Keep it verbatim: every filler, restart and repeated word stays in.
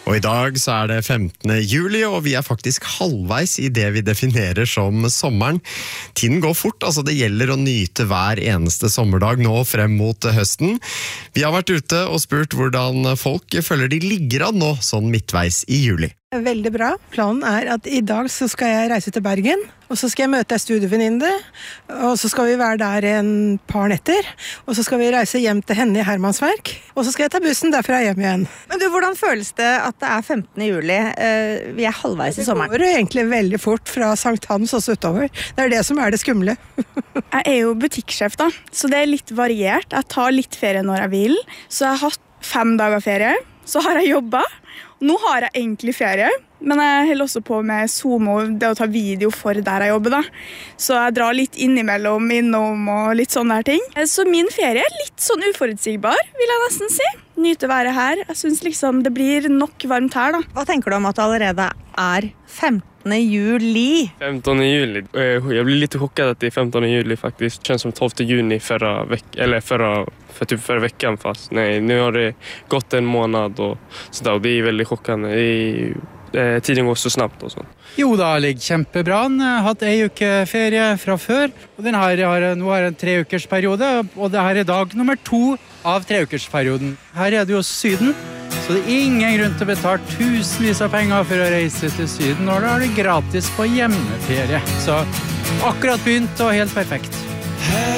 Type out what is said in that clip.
Og i dag så er det femtende juli, og vi er faktisk halvveis i det vi definerer som sommeren. Tiden går fort, altså det gjelder å nyte hver eneste sommerdag nå frem mot høsten. Vi har vært ute og spurt hvordan folk føler de ligger an nå, sånn midtveis i juli. Veldig bra. Planen er at i dag så skal jeg reise til Bergen, og så skal jeg møte en studievenninne, og så skal vi være der en par netter, og så skal vi reise hjem til henne i Hermansverk, og så skal jeg ta bussen derfra hjem igjen. Men du, hvordan føles det at det er femtende juli? Eh, vi er halvveis i sommeren. Det går egentlig veldig fort fra Sankt Hans og så utover. Det er det som er det skumle. Jeg er jo butikksjef da, så det er litt variert. Jeg tar litt ferie når jeg vil, så jeg har hatt fem dager ferie, så har jeg jobbet. Nå har jeg egentlig ferie, men jeg holder også på med Zoom og det å ta video for der jeg jobber da. Så jeg drar litt innimellom, innom og litt sånne her ting. Så min ferie er litt sånn uforutsigbar, vil jeg nesten si. Nyte være her. Jeg synes liksom det blir nok varmt her da. Hva tenker du om at det allerede er femtende juli? femtonde juli. Jag blir lite chockad att det är femtonde juli faktiskt. Det känns som tolfte juni förra veckan, eller förra för typ förra veckan, fast nej, nu har det gått en månad och så där, och det är väldigt chockande. Det är, eh, tiden går så snabbt och så. Jo, da ligger kjempebra. Jeg har hatt en uke ferie fra før, og den her har, nå har en tre ukers periode, og det her er dag nummer to av tre ukers perioden. Her er det jo Syden, så det er ingen grunn til å betale tusenvis av penger for å reise til Syden, og da er det gratis på hjemmeferie. Så akkurat begynt og helt perfekt.